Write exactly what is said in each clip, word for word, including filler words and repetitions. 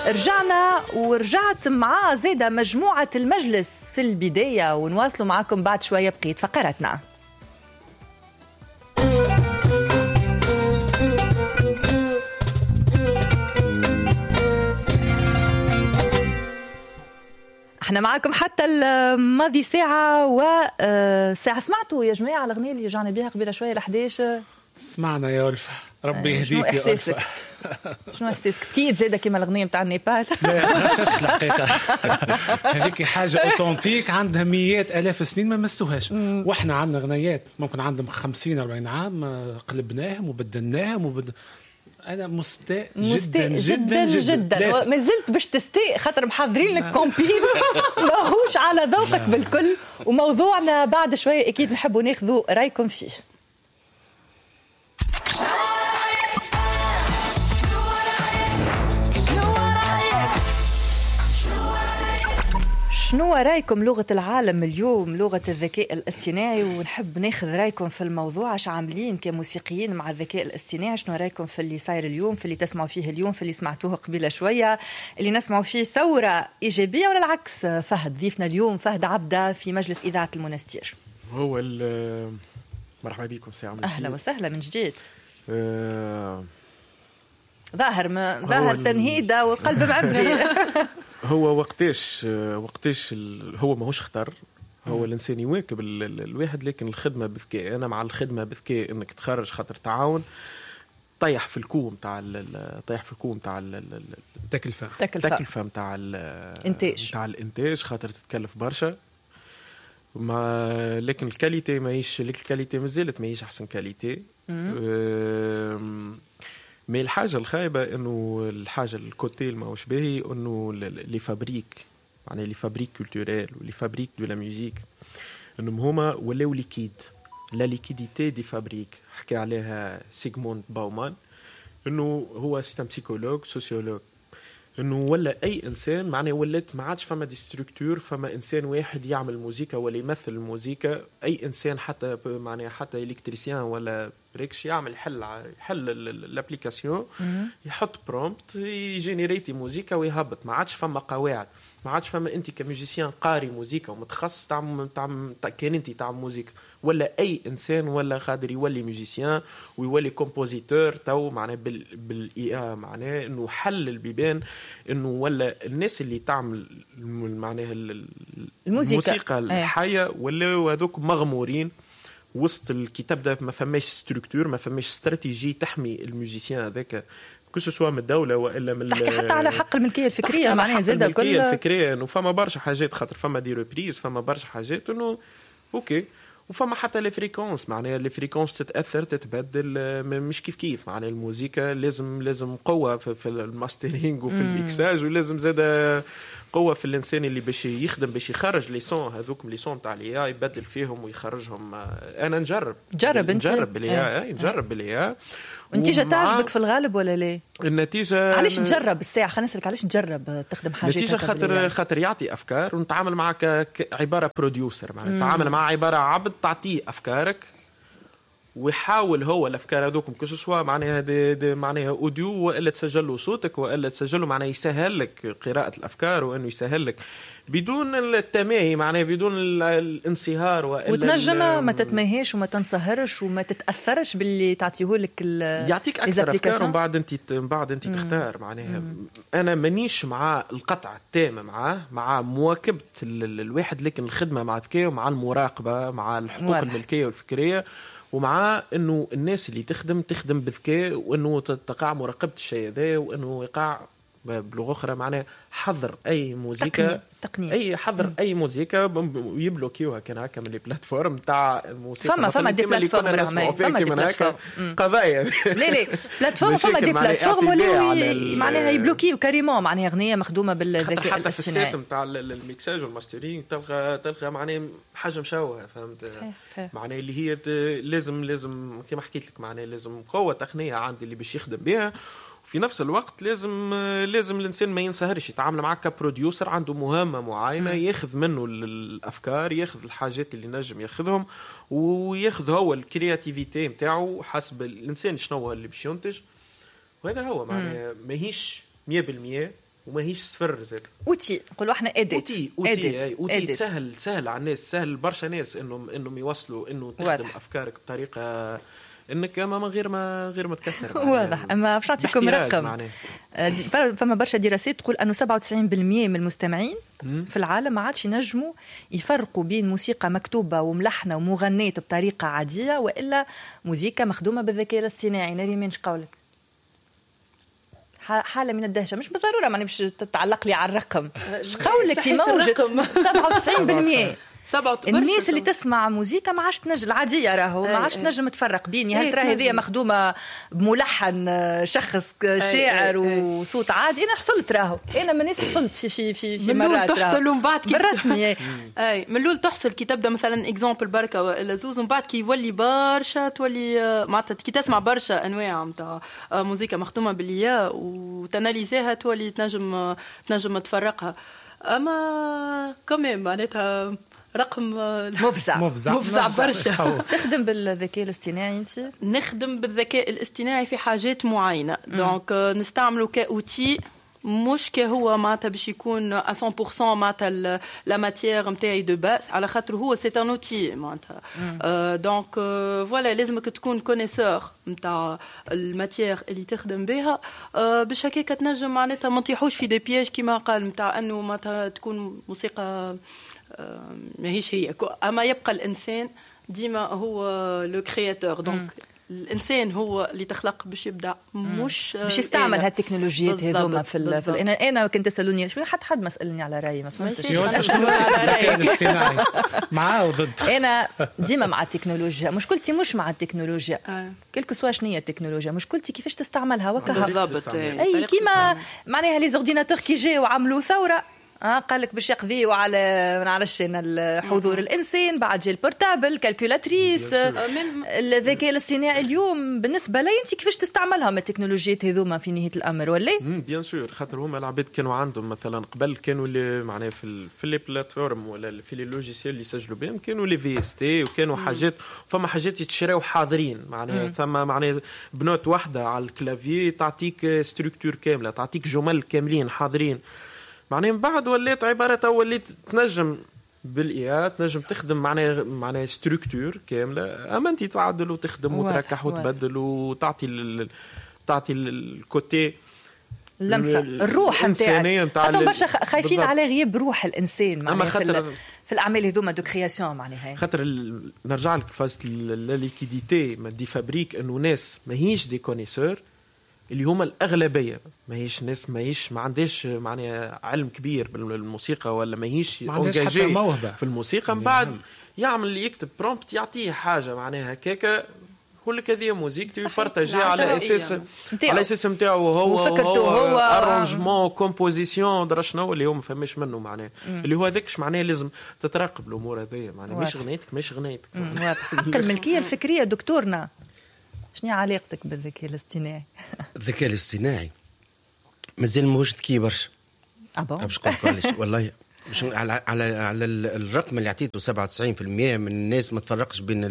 رجعنا ورجعت مع زيادة مجموعة المجلس في البداية، ونواصلوا معكم بعد شوية بقية فقراتنا. احنا معكم حتى الماضي ساعة وساعة. سمعتوا يا جماعة الأغنية اللي رجعنا بيها قبل شوية لحداش؟ سمعنا يا ألفا، ربي يهديك. شنو إحساسك؟ شنو إحساسك؟ أكيد زادة كما الأغنية متاع النيبال. لا غشش الحقيقة. هذيك حاجة أوتنتيك عندها مئات آلاف سنين ما مستوهاش. وإحنا عندنا أغنيات ممكن عندهم خمسين أربعين عام قلبناهم وبدلناهم وبد... أنا مستاء جدا جدا جدا, جداً. ما زلت باش تستاء خاطر محضرين لك كومبين ماهوش على ذوقك بالكل. وموضوعنا بعد شوية أكيد نحبوا ناخذوا رأيكم فيه. شنو رايكم لغة العالم اليوم، لغة الذكاء الاصطناعي؟ ونحب ناخذ رايكم في الموضوع. اش عاملين كموسيقيين مع الذكاء الاصطناعي؟ شنو رايكم في اللي صاير اليوم، في اللي تسمعوا فيه اليوم، في اللي سمعتوه قبيله شوية، اللي نسمعوا فيه ثورة إيجابية ولا العكس؟ فهد ضيفنا اليوم، فهد عبدة في مجلس إذاعة المنستير. هو مرحبا بكم ساعة من أهلا وسهلا من جديد. أه... ظاهر ما ظاهر تنهيدة والقلب معبي. هو وقتاش وقتاش هو ماهوش خطر، هو الانسان يواكب ال... ال... الواحد، لكن الخدمه بذكاء. انا مع الخدمه بذكاء، انك تخرج خاطر تعاون طيح في الكوم تاع ال... طيح في الكوم تاع ال... تكلفه تكلفه نتاع الانتاج تاع الانتاج خاطر تتكلف برشا. ما لكن الكاليتي ماهيش، الكاليتي مازالت ماهيش احسن كاليتي. أه... مي الحاجة الخايبة إنه الحاجة الكوتي الماهوش باهي إنه لي فابريك، يعني لي فابريك كولتوريل ولي فابريك دو لا ميوزيك، إنهم هما ولاو ليكيد، لا ليكيديتي دي فابريك. حكى عليها سيغموند باومان، إنه هو سيستم بسيكولوج سوسيولوج، إنه ولا أي إنسان معناه ولات ما عادش فما دي ستركتور، فما إنسان واحد يعمل موسيقى ولا يمثل الموسيقى. أي إنسان حتى معناه حتى إلكتريسيان ولا بريكش يعمل حل حل الابليكاسيون، يحط برومبت يجينيريتي موسيقى ويهبط. ما عادش فما قواعد، ما عادش فما انت كميوزيسيان قاري موسيقى ومتخصص تعمل تعمل كان انت تعمل موسيقى، ولا اي انسان ولا قادر يولي ميوزيسيان ويولي كومبوزيتور. تو معناه بال بالاي اي معناه انه حل البيبان، انه ولا الناس اللي تعمل معناها الموسيقى الحيه ولا هذوك مغمورين وسط الكتاب ده. ما فماش ستركتور، ما فماش استراتيجي تحمي الميوزيسيان هذاك، كل سواء من الدوله والا من تحكي حتى على حق الملكيه الفكريه. معناها زاده كل الملكيه الفكريه، انه فما برشا حاجات خاطر فما دي ريبريز، فما برشا حاجات انه اوكي. وفما حتى لي فريكونس، معناها لي فريكونس تتاثر تتبدل، مش كيف كيف. معناها الموسيقى لازم لازم قوه في, في الماسترينج وفي الميكساج، ولازم زاده قوه في الانسان اللي باش يخدم باش يخرج لي سون هذوك لي سون تاع ليا، يبدل فيهم ويخرجهم. انا نجرب جرب انت نجرب بليا اي نجرب بليا. والنتيجه تعجبك في الغالب ولا لا؟ النتيجه علاش تجرب الساعه؟ خلينا نسالك علاش تجرب تخدم حاجات؟ النتيجه خاطر خاطر يعطي افكار ونتعامل معك عباره بروديوسر، معناها نتعامل مع عباره عبد تعطيه افكارك ويحاول هو الافكار هذوكم كل سوا معناها دي دي معناها اوديو والا تسجل له صوتك والا تسجل له، معناها يسهل لك قراءه الافكار وانه يسهل لك بدون التماهي، معناها بدون الانصهار والا وتنجم ما تتماهيش وما تنصهرش وما تتاثرش باللي تعطيه لك. يعطيك اكثر افكار ومن بعد انت من بعد انت تختار. معناها مم. انا مانيش مع القطع التام، معاه مع مواكبه الواحد، لكن الخدمه مع ذكاء ومع المراقبه مع الحقوق واضح. الملكيه والفكريه، ومع انه الناس اللي تخدم تخدم بذكاء، وانه تقع مراقبه الشيء هذا، وانه يقع بلغه اخرى معناها حظر اي موسيقى تقنية. اي حظر مم. اي موسيقى يبلوكيوها كان هكا من البلاتفورم تاع الموسيقى. فما فما دي بلاتفورم فما دي بلاتفورم قضايا لا لا بلاتفورم فما دي بلاتفورم اللي معناها يبلوكيو كريمون، معناها اغنيه مخدومه بالذكاء الاصطناعي. حتى في السيت نتاع الميكساج والماسترينج تلقى تلقى معناها حاجه مشوهه، فهمت؟ صحيح صحيح. معناها اللي هي لازم لازم كما حكيت لك، معناها لازم قوه تقنيه عندي اللي باش يخدم بها. في نفس الوقت لازم لازم الانسان ما ينسهرش، يتعامل معك كبروديوسر عنده مهمه معينه، ياخذ منه الافكار، ياخذ الحاجات اللي نجم ياخذهم، وياخذ هو الكرياتيفيتي نتاعو حسب الانسان شنو هو اللي باش ينتج. وهذا هو معناه ماهيش مية بالمية وماهيش صفر زاد. اوتي نقولوا احنا اديت اوتي اوتي اوتي سهل سهل على الناس، سهل برشا ناس انهم انهم يوصلوا انه تخدم واضح. افكارك بطريقه انك اما من غير ما غير ما تكثر. واضح. اما باش نعطيكم رقم، فما برشا دراسات تقول انه سبعة وتسعين بالمئة من المستمعين م? في العالم ما عادش ينجموا يفرقوا بين موسيقى مكتوبه وملحنه ومغنيه بطريقه عاديه والا موسيقى مخدومه بالذكاء الاصطناعي. ناري منش قولك حالة من الدهشة، مش بالضرورة ما نمشي تتعلق لي على الرقم. ايش قولك في موجة سبعة وتسعين بالمئة الناس اللي تسمع موسيقى ما عادش تنجم العادية راهو ما عادش تنجم تفرق بيني هل ترى هذه مخدومة بملحن شخص شاعر وصوت عادي. أنا حصلت راهو أنا من الناس حصلت في في في, في مرات تحصل ومن بعد كي بالرسمي أي من الأول تحصل كي تبدأ مثلا إكزامبل بركة ولا زوز ومن بعد كي يولي برشا تولي معناتها كي تسمع برشا أنواع متاع موسيقى مخدومة بالياء وتناليزيها تولي تنجم تنجم تفرقها. أما كمان معناتها رقم مفزع مفزع, مفزع برشا. تخدم بالذكاء الاصطناعي انت؟ نخدم بالذكاء الاصطناعي في حاجات معينه دونك نستعمله كاوتي مش كهو معناتها باش يكون مية بالمية معناتها لا ماتيير نتاعي دو باس على خاطر هو سي ان اوتي معناتها دونك فوالا لازمك تكون كونيسور نتاع الماتيير اللي تخدم بها باش هكاك تنجم معناتها ما تطيحوش في دي بياج كيما قال نتاع انه معناتها تكون موسيقى ماهيش هي. اما يبقى الانسان ديما هو لو كرياتور دونك الانسان هو اللي تخلق باش يبدع مش باش يستعمل هالتكنولوجيات هذوما في, ال... في ال... انا انا كنت تسالوني شويه حد حد ما سالني على رايي ما فهمتش شنو الذكاء الاصطناعي معاه وضد. انا ديما مع التكنولوجيا مشكلتي مش مع التكنولوجيا كلكو سوا شنو هي التكنولوجيا مشكلتي كيفاش تستعملها وكها بالضبط. اي كيما معناها لي زورديناتور كي جاوا وعملوا ثوره اه قال لك باش يقضيوا على ما نعرفش انا حضور الانسان بعد جا البورتابل كالكولاتريس الذكاء الاصطناعي اليوم بالنسبه لي انت كيفاش تستعملها من التكنولوجيات هذوما في نهايه الامر ولا بيان سور خاطر هما العباد كانوا عندهم مثلا قبل كانوا اللي معناها في في لي بلاتفورم ولا في لي لوجيسيال اللي يسجلوا بهم كانوا لي في اس تي وكانوا مم. حاجات فما حاجات يتشراو حاضرين معناها ثم معناها بنوت واحده على الكلافيي تعطيك ستركتور كامله تعطيك جمل كاملين حاضرين معناها من بعد وليت عبارة وليت تنجم بالإياء تنجم تخدم معناها معناها ستركتور كاملة أما أنت تعدل وتخدم وتركح وتبدل وتعطي ال... تعطي الكوتي اللمسة الروح نتاعك. حتى برشا خايفين على غياب روح الإنسان معناها في, في الأعمال هذوما دو كرياسيون معناها خاطر ال... نرجع لك فاز لا ليكيديتي ما دي فابريك إنه ناس ماهيش دي كونيسور اللي هما الأغلبية ما هيش ناس ما هيش ما عندهاش معناها علم كبير بالموسيقى ولا ما هيش حتى موهبة في الموسيقى من بعد يعمل يكتب برومبت يعطيه حاجة معناها هكاكا هو لك هذه موسيقى يبارطاجي على اساس على اساس نتاعو هو هو ارانجمون كومبوزيسيون درا شنو اللي هو ما فهمش منه معناه اللي هو هذاكش معناه لازم تتراقب الامور هذيا معناه مش غنيتك مش غنيتك حق الملكيه الفكريه دكتورنا شنو علاقتك بالذكاء الاصطناعي؟ الذكاء الاصطناعي مازال موجود كي برشا. اه بون باش نقول لك علاش والله مش على على على الرقم اللي عطيته سبعة وتسعين بالمئة من الناس ما تفرقش بين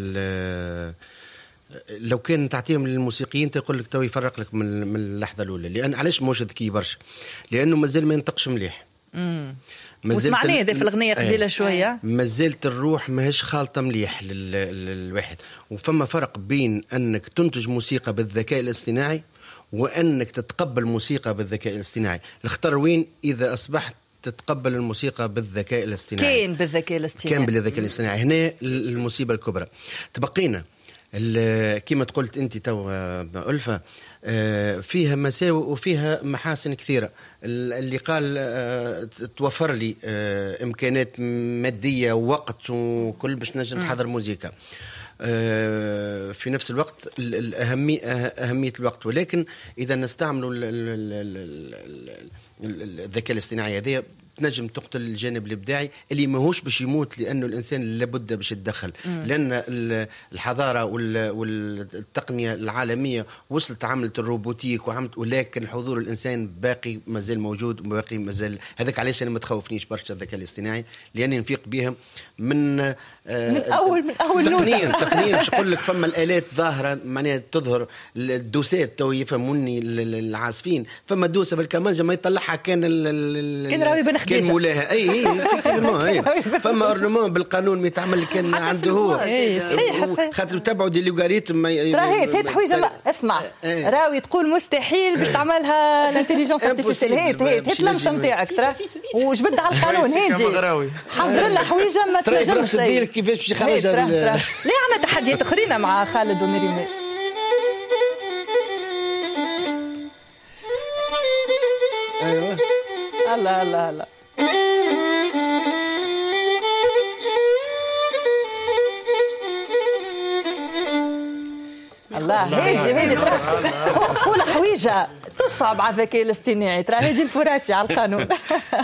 لو كان تعطيهم للموسيقيين تقول لك تو يفرق لك من من اللحظه الاولى. لان علاش موجود كي برشا؟ لانه مازال ما ينطقش مليح. امم وسمعنا هذا في الأغنية قبيلة شوية مازالت الروح ماهيش خالطة مليح للواحد. وفما فرق بين أنك تنتج موسيقى بالذكاء الاصطناعي وأنك تتقبل موسيقى بالذكاء الاصطناعي. الخطر وين إذا أصبحت تتقبل الموسيقى بالذكاء الاصطناعي كان بالذكاء الاصطناعي كان بالذكاء الاصطناعي هنا المصيبة الكبرى. تبقينا كما تقولت أنت تو ألفة فيها مساوئ وفيها محاسن كثيرة. اللي قال توفر لي إمكانات مادية ووقت وكل باش نجم نحضر موسيقى في نفس الوقت الأهمية أهمية الوقت. ولكن إذا نستعملوا الذكاء الاصطناعي هذا تنجم تقتل الجانب الابداعي اللي ماهوش باش يموت، لانه الانسان لابد باش يتدخل، لان الحضاره والتقنيه العالميه وصلت عملت الروبوتيك وعملت، ولكن حضور الانسان باقي مازال موجود وباقي مازال. هذاك علاش انا ما تخوفنيش برشا الذكاء الاصطناعي، لاني نفيق بهم من من اول من اول تقنيا تقنيا باش نقول لك فما الالات ظاهره معناها تظهر الدوسات تو يفهموني العازفين، فما دوسه بالكمانجه ما يطلعها كان كان راوي بن خديجه كان مولاها اي اي فما اورنمون بالقانون ما يتعمل كان عنده هو صحيح خاطر تبعوا دي لوغاريتم تراهي هي حويجه. اسمع راوي تقول مستحيل باش تعملها الانتيليجنس ارتيفيسيال، هي هي التلمسه نتاعك ترى وجبد على القانون هادي الحمد لله حويجه ما تنجمش كيفاش باش يخرجها. لا عندنا تحديات اخرين مع خالد ومريم. ايوه الله الله الله الله هادي هادي ترى قول حويجه تصعب على الذكاء الاصطناعي، ترى هادي الفراتي على القانون.